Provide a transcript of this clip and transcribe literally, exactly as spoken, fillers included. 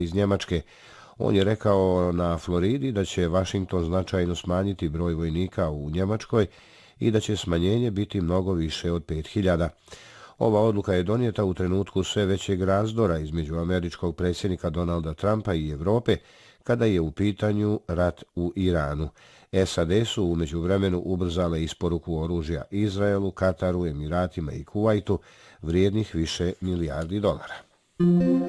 iz Njemačke. On je rekao na Floridi da će Washington značajno smanjiti broj vojnika u Njemačkoj i da će smanjenje biti mnogo više od pet hiljada. Ova odluka je donijeta u trenutku sve većeg razdora između američkog predsjednika Donalda Trumpa i Evrope kada je u pitanju rat u Iranu. S A D su u međuvremenu ubrzale isporuku oružja Izraelu, Kataru, Emiratima i Kuvajtu vrijednih više milijardi dolara.